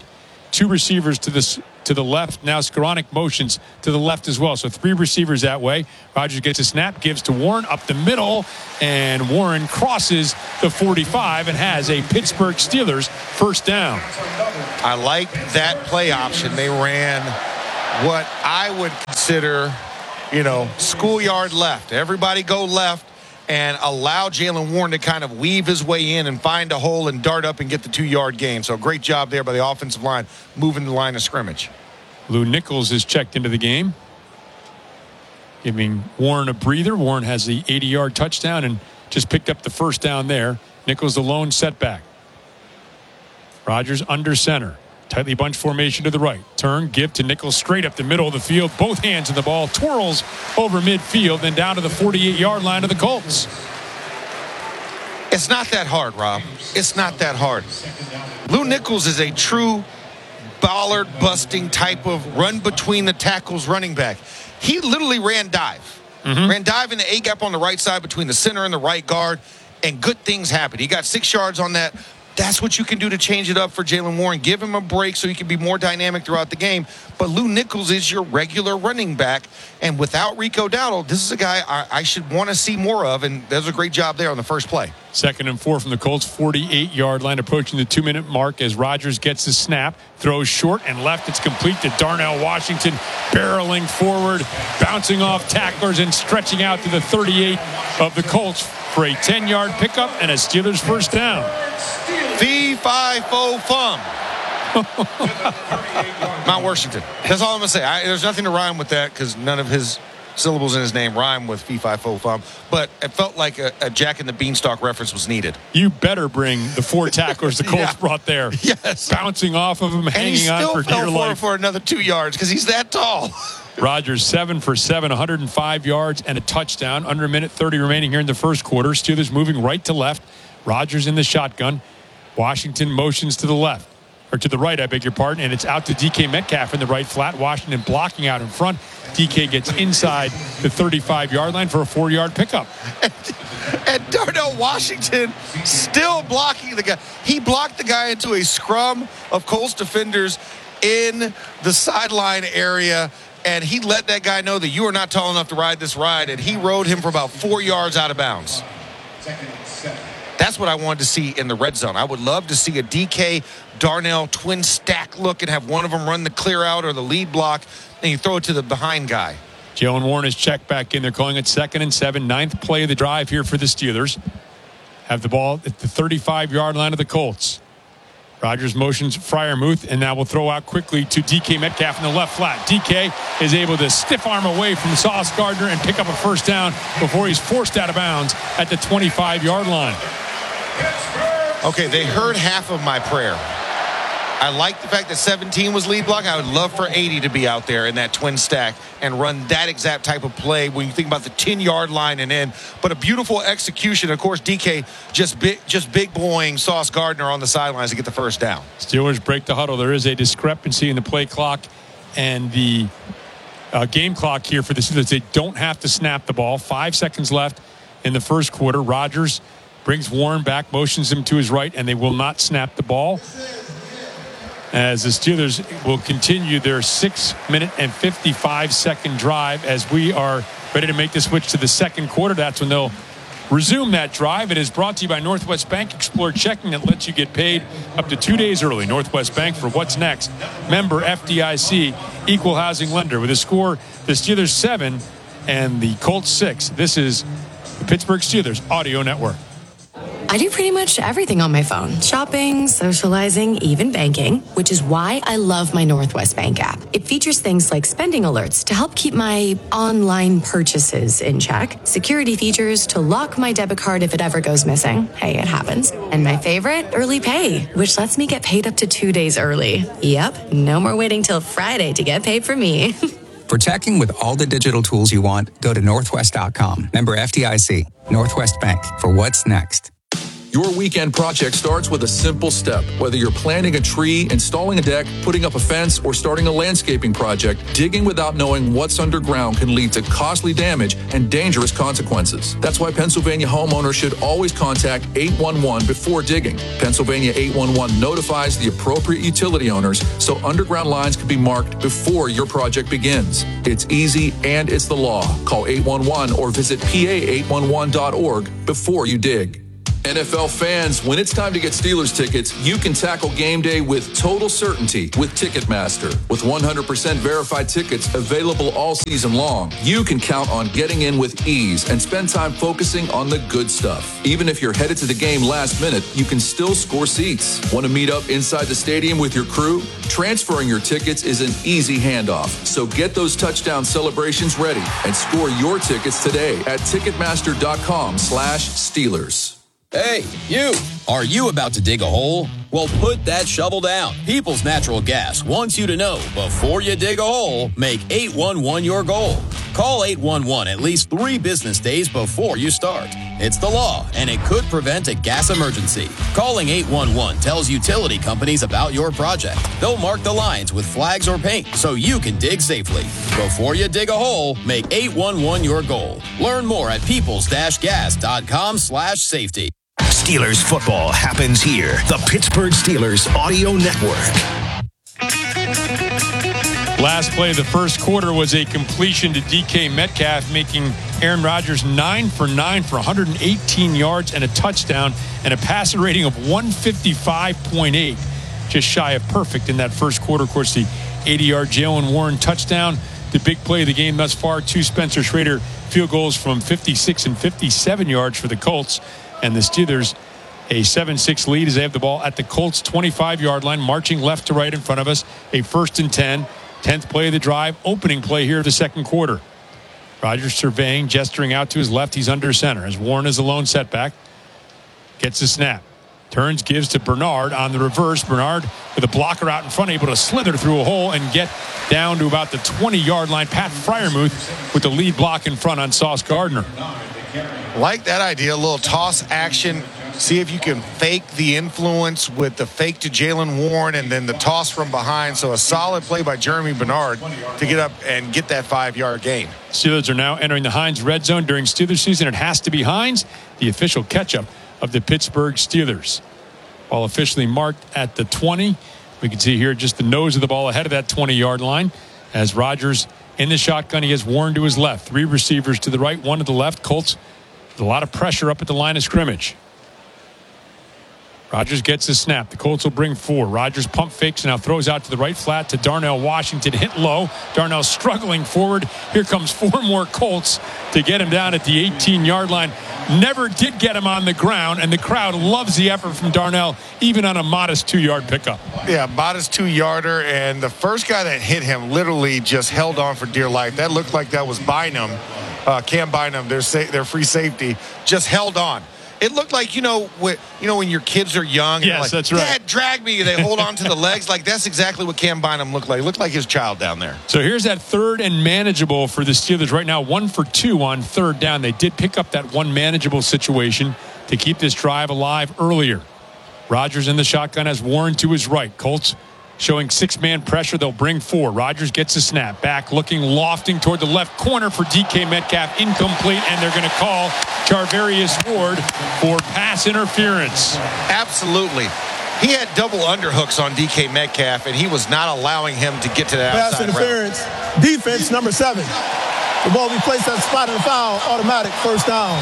two receivers to the to the left. Now Skoranek motions to the left as well. So three receivers that way. Rodgers gets a snap, gives to Warren up the middle, and Warren crosses the forty-five and has a Pittsburgh Steelers first down. I like that play option. They ran what I would consider, you know, schoolyard left. Everybody go left and allow Jaylen Warren to kind of weave his way in and find a hole and dart up and get the two-yard gain. So great job there by the offensive line, moving the line of scrimmage. Lou Nichols is checked into the game, giving Warren a breather. Warren has the eighty-yard touchdown and just picked up the first down there. Nichols the lone setback. Rodgers under center. Tightly bunched formation to the right. Turn, give to Nichols straight up the middle of the field. Both hands in the ball. Twirls over midfield, then down to the forty-eight-yard line of the Colts. It's not that hard, Rob. It's not that hard. Lou Nichols is a true bollard-busting type of run-between-the-tackles running back. He literally ran dive. Mm-hmm. Ran dive in the A-gap on the right side between the center and the right guard, and good things happened. He got six yards on that. That's what you can do to change it up for Jaylen Warren. Give him a break so he can be more dynamic throughout the game. But Lou Nichols is your regular running back. And without Rico Dowdle, this is a guy I, I should want to see more of. And there's a great job there on the first play. Second and four from the Colts, forty-eight-yard line, approaching the two-minute mark as Rodgers gets the snap, throws short and left. It's complete to Darnell Washington, barreling forward, bouncing off tacklers and stretching out to the thirty-eight of the Colts for a ten-yard pickup and a Steelers first down. Fee, fi, fo, fum. Mount Washington. That's all I'm going to say. I, there's nothing to rhyme with that because none of his syllables in his name rhyme with fee, fi, fo, fum. But it felt like a, a Jack and the Beanstalk reference was needed. You better bring the four tacklers the Colts yeah. brought there. Yes. Bouncing off of him, and hanging on for dear life. for another two yards because he's that tall. Rodgers seven for seven, one hundred five yards and a touchdown. Under a minute thirty remaining here in the first quarter. Steelers moving right to left. Rodgers in the shotgun. Washington motions to the left, or to the right, I beg your pardon, and it's out to D K Metcalf in the right flat. Washington blocking out in front. D K gets inside the thirty-five-yard line for a four-yard pickup. And, and Darnell Washington still blocking the guy. He blocked the guy into a scrum of Colts defenders in the sideline area, and he let that guy know that you are not tall enough to ride this ride, and he rode him for about four yards out of bounds. That's what I wanted to see in the red zone. I would love to see a D K Darnell twin stack look and have one of them run the clear out or the lead block, and you throw it to the behind guy. Jaylen Warren is checked back in. They're calling it second and seven. Ninth play of the drive here for the Steelers. Have the ball at the thirty-five-yard line of the Colts. Rodgers motions Freiermuth, and now will throw out quickly to D K Metcalf in the left flat. D K is able to stiff arm away from Sauce Gardner and pick up a first down before he's forced out of bounds at the twenty-five-yard line. Okay, they heard half of my prayer. I like the fact that seventeen was lead block. I would love for eighty to be out there in that twin stack and run that exact type of play when you think about the ten-yard line and in. But a beautiful execution. Of course, D K just big, just big boying Sauce Gardner on the sidelines to get the first down. Steelers break the huddle. There is a discrepancy in the play clock and the uh, game clock here for the Steelers. They don't have to snap the ball. Five seconds left in the first quarter. Rodgers brings Warren back, motions him to his right, and they will not snap the ball. As the Steelers will continue their six minute and fifty-five second drive as we are ready to make the switch to the second quarter. That's when they'll resume that drive. It is brought to you by Northwest Bank. Explore checking that lets you get paid up to two days early. Northwest Bank for what's next. Member F D I C, equal housing lender. With a score, the Steelers seven and the Colts six. This is the Pittsburgh Steelers Audio Network. I do pretty much everything on my phone. Shopping, socializing, even banking, which is why I love my Northwest Bank app. It features things like spending alerts to help keep my online purchases in check, security features to lock my debit card if it ever goes missing. Hey, it happens. And my favorite, early pay, which lets me get paid up to two days early. Yep, no more waiting till Friday to get paid for me. For checking with all the digital tools you want, go to northwest dot com. Member F D I C. Northwest Bank for what's next. Your weekend project starts with a simple step. Whether you're planting a tree, installing a deck, putting up a fence, or starting a landscaping project, digging without knowing what's underground can lead to costly damage and dangerous consequences. That's why Pennsylvania homeowners should always contact eight one one before digging. Pennsylvania eight one one notifies the appropriate utility owners so underground lines can be marked before your project begins. It's easy and it's the law. Call eight one one or visit P A eight one one dot org before you dig. N F L fans, when it's time to get Steelers tickets, you can tackle game day with total certainty with Ticketmaster. With one hundred percent verified tickets available all season long, you can count on getting in with ease and spend time focusing on the good stuff. Even if you're headed to the game last minute, you can still score seats. Want to meet up inside the stadium with your crew? Transferring your tickets is an easy handoff. So get those touchdown celebrations ready and score your tickets today at Ticketmaster.com slash Steelers. Hey, you! Are you about to dig a hole? Well, put that shovel down. People's Natural Gas wants you to know, before you dig a hole, make eight one one your goal. Call eight one one at least three business days before you start. It's the law, and it could prevent a gas emergency. Calling eight one one tells utility companies about your project. They'll mark the lines with flags or paint so you can dig safely. Before you dig a hole, make eight one one your goal. Learn more at peoples-gas.com slash safety. Steelers football happens here. The Pittsburgh Steelers Audio Network. Last play of the first quarter was a completion to D K Metcalf, making Aaron Rodgers nine for nine for one hundred eighteen yards and a touchdown and a passer rating of one fifty-five point eight. Just shy of perfect in that first quarter. Of course, the eighty-yard Jaylen Warren touchdown. The big play of the game thus far, two Spencer Schrader field goals from fifty-six and fifty-seven yards for the Colts. And the Steelers, a seven six lead as they have the ball at the Colts' twenty-five-yard line, marching left to right in front of us. A first and ten. tenth play of the drive, opening play here of the second quarter. Rodgers surveying, gesturing out to his left. He's under center as Warren is a lone setback. Gets a snap. Turns, gives to Bernard on the reverse. Bernard with a blocker out in front, able to slither through a hole and get down to about the twenty-yard line. Pat Freiermuth with the lead block in front on Sauce Gardner. Like that idea, a little toss action. See if you can fake the influence with the fake to Jaylen Warren and then the toss from behind. So a solid play by Jeremy Bernard to get up and get that five-yard gain. Steelers are now entering the Heinz red zone during Steelers season. It has to be Heinz, the official catch-up of the Pittsburgh Steelers. Ball officially marked at the twenty. We can see here just the nose of the ball ahead of that twenty-yard line as Rodgers in the shotgun. He has Warren to his left. Three receivers to the right, one to the left. Colts with a lot of pressure up at the line of scrimmage. Rodgers gets the snap. The Colts will bring four. Rodgers pump fakes and now throws out to the right flat to Darnell Washington. Hit low. Darnell struggling forward. Here comes four more Colts to get him down at the eighteen-yard line. Never did get him on the ground, and the crowd loves the effort from Darnell, even on a modest two-yard pickup. Yeah, modest two-yarder, and the first guy that hit him literally just held on for dear life. That looked like that was Bynum, uh, Cam Bynum, their, sa- their free safety, just held on. It looked like, you know, when, you know, when your kids are young. Yes, like, that's right. Dad, drag me. They hold on to the legs. Like, that's exactly what Cam Bynum looked like. It looked like his child down there. So here's that third and manageable for the Steelers right now. One for two on third down. They did pick up that one manageable situation to keep this drive alive earlier. Rodgers in the shotgun has Warren to his right. Colts showing six-man pressure. They'll bring four. Rodgers gets a snap. Back looking, lofting toward the left corner for D K Metcalf. Incomplete, and they're going to call Charvarius Ward for pass interference. Absolutely. He had double underhooks on D K Metcalf, and he was not allowing him to get to that outside pass interference. route. Defense number seven. The ball be placed at the spot of the foul. Automatic first down.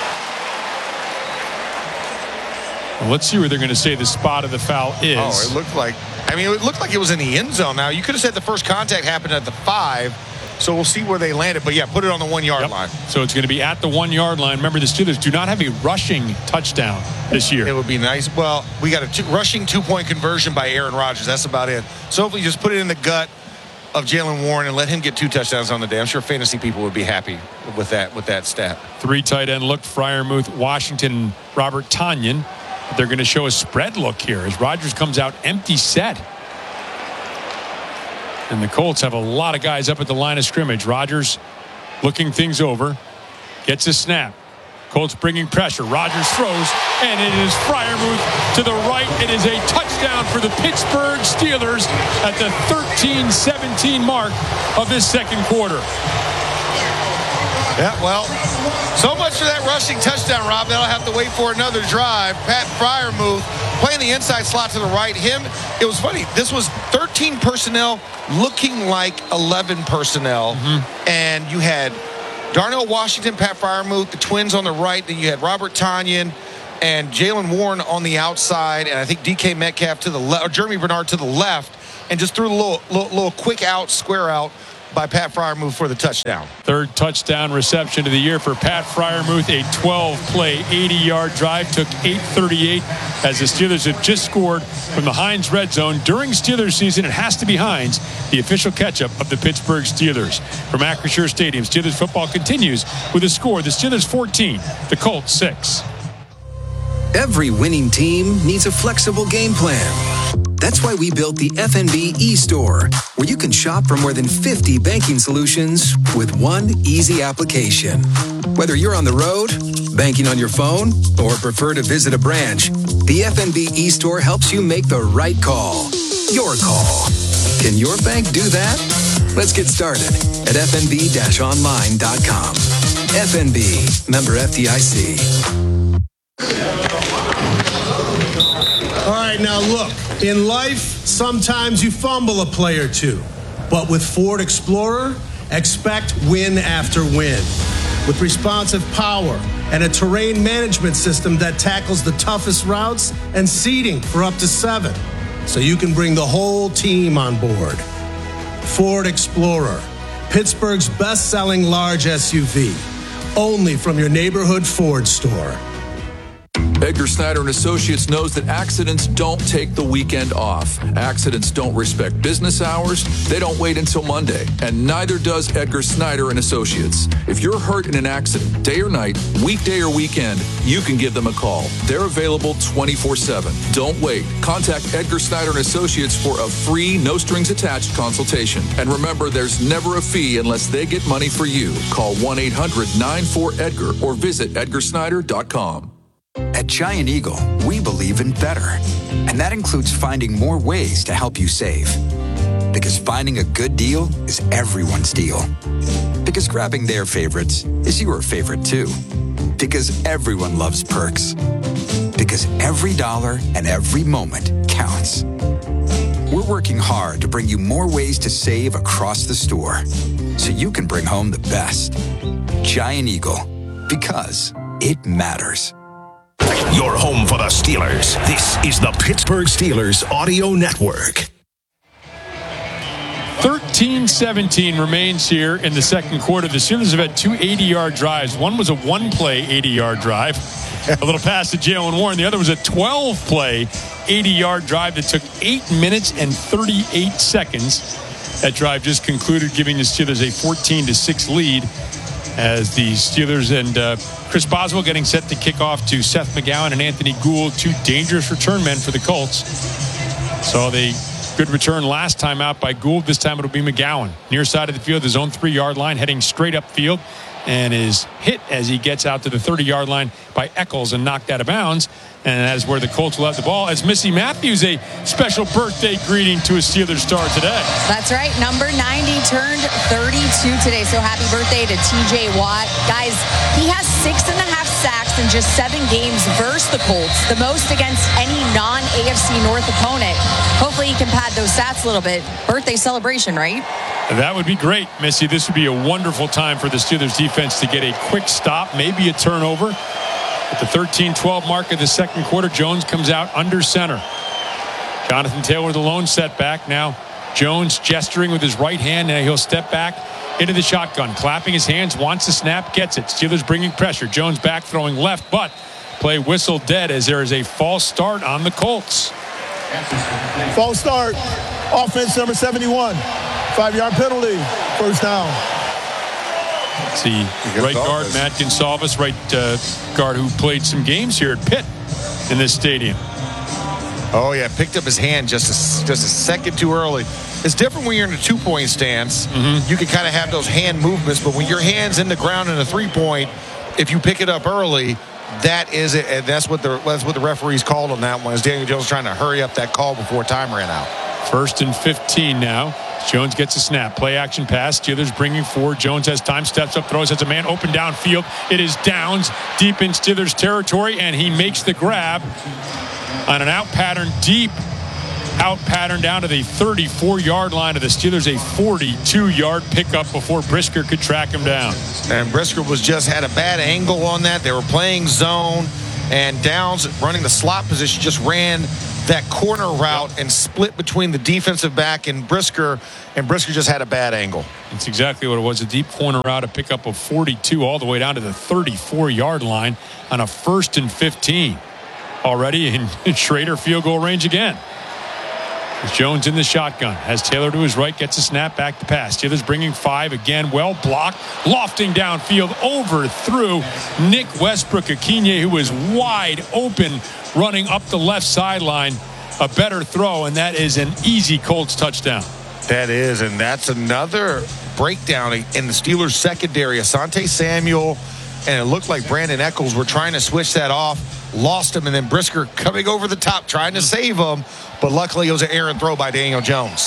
Well, let's see where they're going to say the spot of the foul is. Oh, it looked like, I mean, it looked like it was in the end zone now. You could have said the first contact happened at the five, so we'll see where they landed. But, yeah, put it on the one-yard yep. line. So it's going to be at the one-yard line. Remember, the Steelers do not have a rushing touchdown this year. It would be nice. Well, we got a two, rushing two-point conversion by Aaron Rodgers. That's about it. So hopefully just put it in the gut of Jaylen Warren and let him get two touchdowns on the day. I'm sure fantasy people would be happy with that with that stat. Three tight end look, Freiermuth, Washington, Robert Tonyan. They're going to show a spread look here as Rodgers comes out empty set. And the Colts have a lot of guys up at the line of scrimmage. Rodgers looking things over. Gets a snap. Colts bringing pressure. Rodgers throws, and it is Freiermuth to the right. It is a touchdown for the Pittsburgh Steelers at the thirteen seventeen mark of this second quarter. Yeah, well, so much for that rushing touchdown, Rob. They'll have to wait for another drive. Pat Freiermuth playing the inside slot to the right. Him, it was funny. This was thirteen personnel looking like eleven personnel. Mm-hmm. And you had Darnell Washington, Pat Freiermuth, the twins on the right. Then you had Robert Tonyan and Jaylen Warren on the outside. And I think D K Metcalf to the left, or Jeremy Bernard to the left. And just threw a little, little, little quick out, square out by Pat Freiermuth for the touchdown. Third touchdown reception of the year for Pat Freiermuth. A twelve-play, eighty-yard drive. Took eight thirty-eight as the Steelers have just scored from the Heinz red zone. During Steelers season, it has to be Heinz, the official catch-up of the Pittsburgh Steelers. From Acrisure Stadium, Steelers football continues with a score. The Steelers fourteen, the Colts six. Every winning team needs a flexible game plan. That's why we built the F N B e-store, where you can shop for more than fifty banking solutions with one easy application. Whether you're on the road, banking on your phone, or prefer to visit a branch, the F N B e-store helps you make the right call. Your call. Can your bank do that? Let's get started at f n b dash online dot com. F N B, member F D I C. All right, now look, in life, sometimes you fumble a play or two. But with Ford Explorer, expect win after win. With responsive power and a terrain management system that tackles the toughest routes and seating for up to seven, so you can bring the whole team on board. Ford Explorer, Pittsburgh's best-selling large S U V, only from your neighborhood Ford store. Edgar Snyder and Associates knows that accidents don't take the weekend off. Accidents don't respect business hours. They don't wait until Monday. And neither does Edgar Snyder and Associates. If you're hurt in an accident, day or night, weekday or weekend, you can give them a call. They're available twenty-four seven. Don't wait. Contact Edgar Snyder and Associates for a free, no-strings-attached consultation. And remember, there's never a fee unless they get money for you. Call one eight hundred nine four EDGAR or visit edgar snyder dot com. At Giant Eagle, we believe in better. And that includes finding more ways to help you save. Because finding a good deal is everyone's deal. Because grabbing their favorites is your favorite too. Because everyone loves perks. Because every dollar and every moment counts. We're working hard to bring you more ways to save across the store, so you can bring home the best. Giant Eagle, because it matters. Your home for the Steelers. This is the Pittsburgh Steelers Audio Network. thirteen seventeen remains here in the second quarter. The Steelers have had two eighty-yard drives. One was a one-play eighty-yard drive. A little pass to Jaylen Warren. The other was a twelve-play eighty-yard drive that took eight minutes and thirty-eight seconds. That drive just concluded, giving the Steelers a fourteen to six lead as the Steelers and uh, Chris Boswell getting set to kick off to Seth McGowan and Anthony Gould, two dangerous return men for the Colts. So the good return last time out by Gould. This time it'll be McGowan. Near side of the field, his own three-yard line, heading straight upfield, and is hit as he gets out to the thirty-yard line by Eccles and knocked out of bounds. And that's where the Colts will have the ball, as Missy Matthews, a special birthday greeting to a Steelers star today. That's right. Number ninety turned thirty-two today. So happy birthday to T J Watt. Guys, he has six and a half sacks in just seven games versus the Colts, the most against any non-A F C North opponent. Hopefully he can pad those stats a little bit. Birthday celebration, right? That would be great, Missy. This would be a wonderful time for the Steelers defense to get a quick stop, maybe a turnover. At the thirteen twelve mark of the second quarter, Jones comes out under center. Jonathan Taylor with a lone setback. Now Jones gesturing with his right hand. Now he'll step back into the shotgun, clapping his hands, wants the snap, gets it. Steelers bringing pressure. Jones back throwing left, but play whistle dead as there is a false start on the Colts. False start. Offense number seventy-one. Five-yard penalty. First down. See, right guard Matt Gonsalves, right uh, guard who played some games here at Pitt in this stadium. Oh, yeah, picked up his hand just a, just a second too early. It's different when you're in a two-point stance. Mm-hmm. You can kind of have those hand movements, but when your hand's in the ground in a three-point, if you pick it up early, that is it. And that's what the that's what the referees called on that one. Is Daniel Jones trying to hurry up that call before time ran out. First and fifteen now. Jones gets a snap. Play action pass. Steelers bringing forward. Jones has time. Steps up. Throws. Has a man open downfield. It is Downs deep in Steelers territory. And he makes the grab on an out pattern. Deep out pattern down to the thirty-four-yard line of the Steelers. A forty-two-yard pickup before Brisker could track him down. And Brisker was just had a bad angle on that. They were playing zone. And Downs running the slot position just ran that corner route and split between the defensive back and Brisker, and Brisker just had a bad angle. That's exactly what it was. A deep corner route, a pickup of forty-two all the way down to the thirty-four-yard line on a first and fifteen. Already in Schrader field goal range again. Jones in the shotgun. Has Taylor to his right. Gets a snap back to pass. Steelers bringing five again. Well blocked. Lofting downfield. Overthrew Nick Westbrook-Ikhine, who was wide open running up the left sideline. A better throw, and that is an easy Colts touchdown. That is, and that's another breakdown in the Steelers secondary. Asante Samuel and it looked like Brandon Echols were trying to switch that off, lost him, and then Brisker coming over the top trying to save him. But luckily, it was an errant throw by Daniel Jones.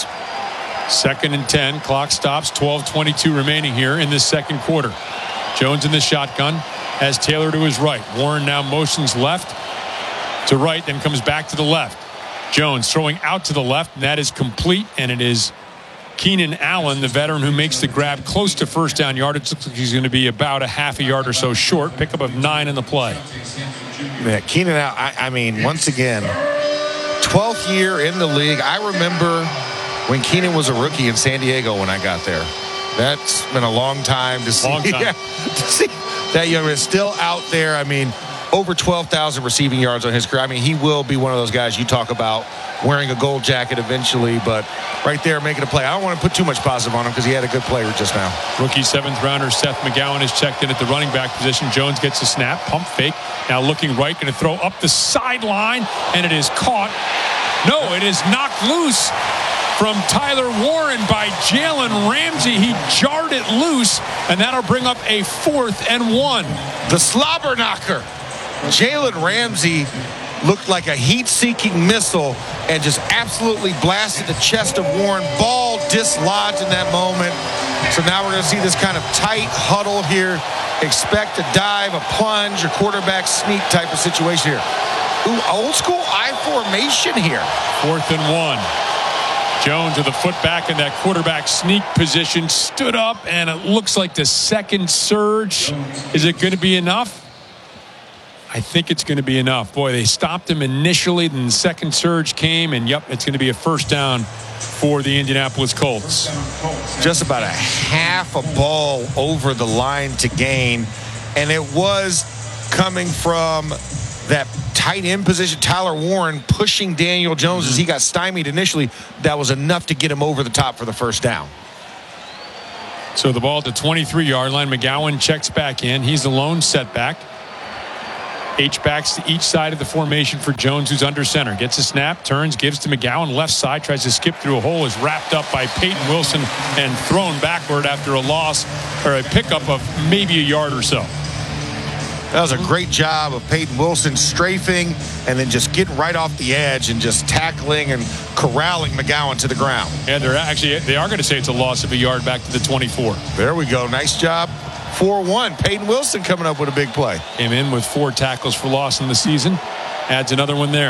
Second and ten. Clock stops. twelve twenty-two remaining here in this second quarter. Jones in the shotgun has Taylor to his right. Warren now motions left to right, then comes back to the left. Jones throwing out to the left, and that is complete, and it is Keenan Allen, the veteran who makes the grab close to first down yardage. Looks like he's going to be about a half a yard or so short. Pickup of nine in the play. Yeah, Keenan Allen, I, I mean, once again, twelfth year in the league. I remember when Keenan was a rookie in San Diego when I got there. That's been a long time to see. Long time. Yeah, to see that young man still out there. I mean, over twelve thousand receiving yards on his career. I mean, he will be one of those guys you talk about wearing a gold jacket eventually, but right there making a play. I don't want to put too much positive on him because he had a good player just now. Rookie seventh rounder Seth McGowan is checked in at the running back position. Jones gets a snap, pump fake. Now looking right, going to throw up the sideline, and it is caught. No, it is knocked loose from Tyler Warren by Jalen Ramsey. He jarred it loose, and that'll bring up a fourth and one. The slobber knocker. Jalen Ramsey looked like a heat-seeking missile and just absolutely blasted the chest of Warren. Ball dislodged in that moment. So now we're going to see this kind of tight huddle here. Expect a dive, a plunge, or quarterback sneak type of situation here. Ooh, old school I formation here. Fourth and one. Jones with a foot back in that quarterback sneak position, stood up, and it looks like the second surge. Is it going to be enough? I think it's going to be enough. Boy, they stopped him initially, then the second surge came, and yep, it's going to be a first down for the Indianapolis Colts. Just about a half a ball over the line to gain, and it was coming from that tight end position. Tyler Warren pushing Daniel Jones as he got stymied initially. That was enough to get him over the top for the first down. So the ball at the twenty-three-yard line. McGowan checks back in. He's the lone setback. H-backs to each side of the formation for Jones, who's under center. Gets a snap, turns, gives to McGowan, left side, tries to skip through a hole, is wrapped up by Peyton Wilson and thrown backward after a loss or a pickup of maybe a yard or so. That was a great job of Peyton Wilson strafing and then just getting right off the edge and just tackling and corralling McGowan to the ground. And they're actually, they are going to say it's a loss of a yard back to the twenty-four. There we go. Nice job. four one. Peyton Wilson coming up with a big play. Came in with four tackles for loss in the season. Adds another one there.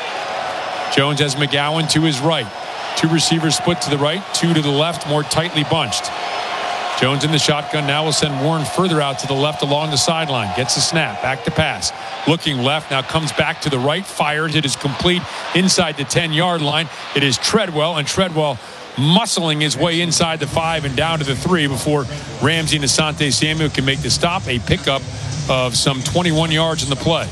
Jones has McGowan to his right. Two receivers split to the right, two to the left, more tightly bunched. Jones in the shotgun now will send Warren further out to the left along the sideline. Gets a snap, back to pass. Looking left, now comes back to the right, fires. It is complete inside the ten-yard line. It is Treadwell, and Treadwell muscling his way inside the five and down to the three before Ramsey and Asante Samuel can make the stop. A pickup of some twenty-one yards in the play.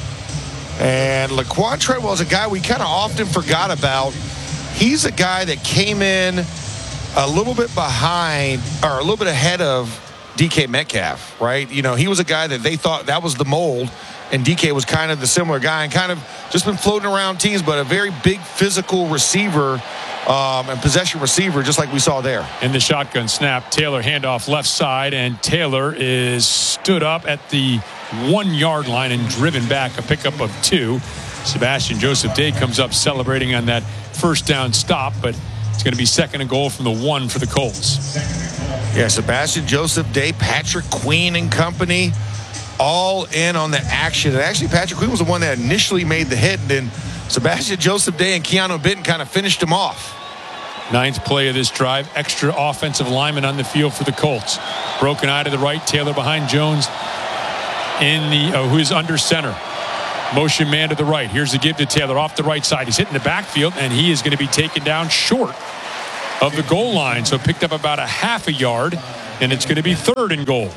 And Laquan Treadwell is a guy we kind of often forgot about. He's a guy that came in a little bit behind or a little bit ahead of D K Metcalf, right? You know, he was a guy that they thought that was the mold, and D K was kind of the similar guy and kind of just been floating around teams, but a very big physical receiver um, and possession receiver, just like we saw there. In the shotgun snap, Taylor handoff left side, and Taylor is stood up at the one-yard line and driven back, a pickup of two. Sebastian Joseph Day comes up celebrating on that first down stop, but it's going to be second and goal from the one for the Colts. Yeah, Sebastian Joseph Day, Patrick Queen and company, all in on the action. And actually, Patrick Queen was the one that initially made the hit, and then Sebastian Joseph Day and Keanu Benton kind of finished him off. Ninth play of this drive, extra offensive lineman on the field for the Colts. Broken eye to the right, Taylor behind Jones in the uh, who is under center. Motion man to the right. Here's the give to Taylor off the right side. He's hitting the backfield, and he is going to be taken down short of the goal line. So picked up about a half a yard, and it's going to be third and goal.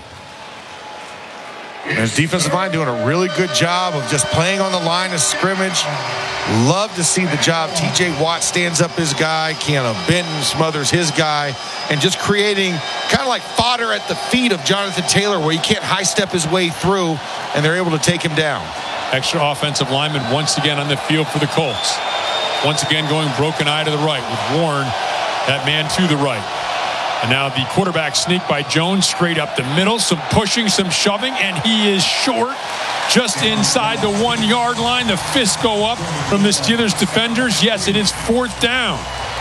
And his defensive line doing a really good job of just playing on the line of scrimmage. Love to see the job. T J Watt stands up his guy. Keanu Benton smothers his guy. And just creating kind of like fodder at the feet of Jonathan Taylor where he can't high step his way through, and they're able to take him down. Extra offensive lineman once again on the field for the Colts. Once again going broken eye to the right with Warren, that man to the right. And now the quarterback sneak by Jones straight up the middle. Some pushing, some shoving, and he is short just inside the one-yard line. The fists go up from the Steelers defenders. Yes, it is fourth down.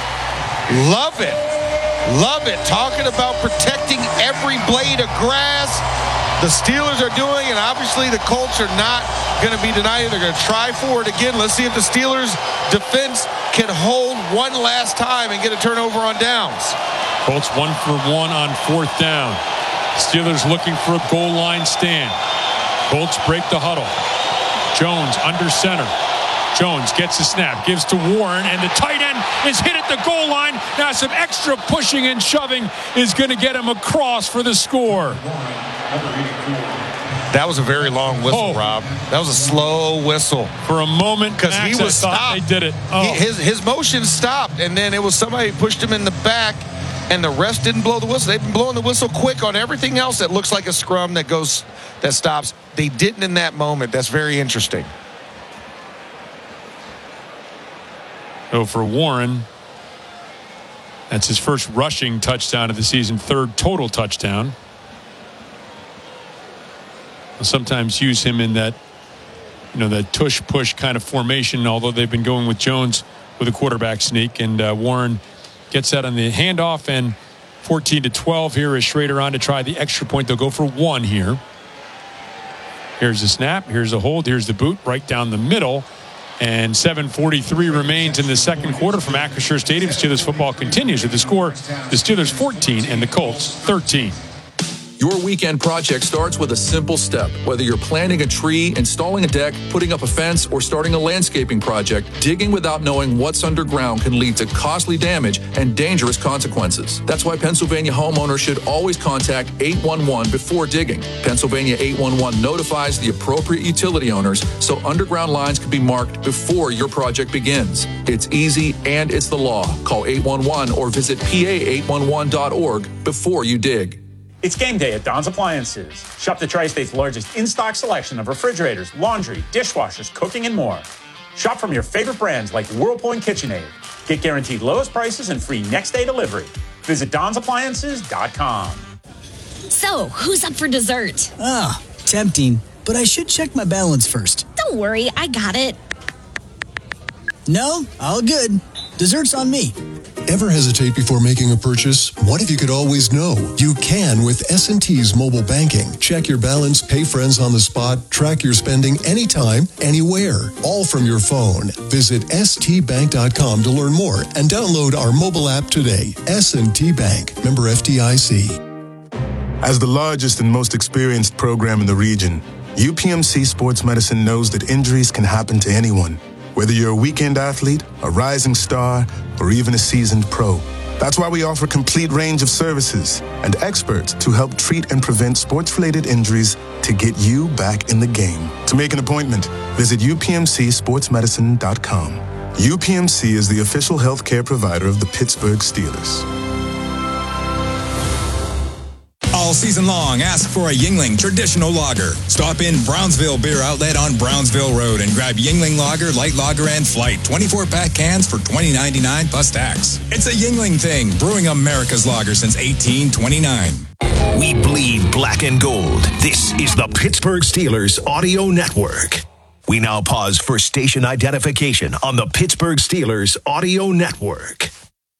Love it. Love it. Talking about protecting every blade of grass. The Steelers are doing, and obviously the Colts are not going to be denied. They're going to try for it again. Let's see if the Steelers defense can hold one last time and get a turnover on downs. Colts one for one on fourth down. Steelers looking for a goal line stand. Colts break the huddle. Jones under center. Jones gets the snap, gives to Warren, and the tight end is hit at the goal line. Now some extra pushing and shoving is going to get him across for the score. That was a very long whistle, oh. Rob. That was a slow whistle. For a moment, because he was stopped. They did it. Oh. He, his, his motion stopped, and then it was somebody pushed him in the back, and the rest didn't blow the whistle. They've been blowing the whistle quick on everything else that looks like a scrum that goes, that stops. They didn't in that moment. That's very interesting. So for Warren, that's his first rushing touchdown of the season, third total touchdown. I'll sometimes use him in that, you know, that tush push kind of formation, although they've been going with Jones with a quarterback sneak, and uh, Warren gets that on the handoff, and fourteen to twelve here is Schrader on to try the extra point. They'll go for one here. Here's the snap. Here's the hold. Here's the boot right down the middle. And seven forty-three remains in the second quarter from Acrisure Stadium. Steelers football continues with the score. The Steelers fourteen and the Colts thirteen. Your weekend project starts with a simple step. Whether you're planting a tree, installing a deck, putting up a fence, or starting a landscaping project, digging without knowing what's underground can lead to costly damage and dangerous consequences. That's why Pennsylvania homeowners should always contact eight one one before digging. Pennsylvania eight one one notifies the appropriate utility owners so underground lines can be marked before your project begins. It's easy and it's the law. Call eight one one or visit P A eight one one dot org before you dig. It's game day at Don's Appliances. Shop the Tri-State's largest in-stock selection of refrigerators, laundry, dishwashers, cooking, and more. Shop from your favorite brands like Whirlpool and KitchenAid. Get guaranteed lowest prices and free next-day delivery. Visit Don's Appliances dot com. So, who's up for dessert? Ah, tempting, but I should check my balance first. Don't worry, I got it. No, all good. Dessert's on me. Ever hesitate before making a purchase? What if you could always know? You can with S and T's mobile banking. Check your balance, pay friends on the spot, track your spending anytime, anywhere, all from your phone. Visit S T bank dot com to learn more and download our mobile app today. S and T Bank, member F D I C. As the largest and most experienced program in the region, U P M C Sports Medicine knows that injuries can happen to anyone. Whether you're a weekend athlete, a rising star, or even a seasoned pro. That's why we offer a complete range of services and experts to help treat and prevent sports-related injuries to get you back in the game. To make an appointment, visit U P M C sports medicine dot com. U P M C is the official healthcare provider of the Pittsburgh Steelers. A All season long, ask for a Yuengling Traditional Lager. Stop in Brownsville Beer Outlet on Brownsville Road and grab Yuengling Lager, Light Lager, and Flight. twenty-four pack cans for twenty ninety-nine plus tax. It's a Yuengling thing, brewing America's lager since eighteen twenty-nine. We bleed black and gold. This is the Pittsburgh Steelers Audio Network. We now pause for station identification on the Pittsburgh Steelers Audio Network.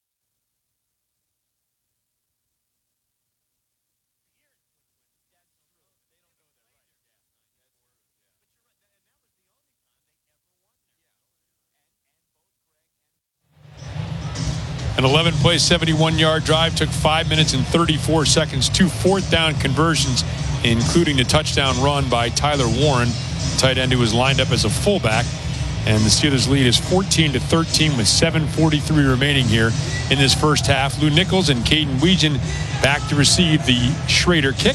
An eleven-play, seventy-one-yard drive took five minutes and thirty-four seconds. Two fourth-down conversions, including the touchdown run by Tyler Warren, tight end who was lined up as a fullback. And the Steelers' lead is fourteen to thirteen with seven forty-three remaining here in this first half. Lou Nichols and Caden Weegan back to receive the Schrader kick.